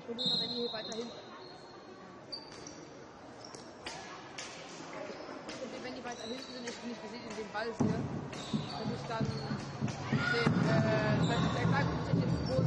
Problem, wenn die hier weiter hinten. Und wenn die weiter hinten sind, ich nicht gesehen in dem Ball hier, wenn ich dann den, der Kleine muss jetzt ins Boot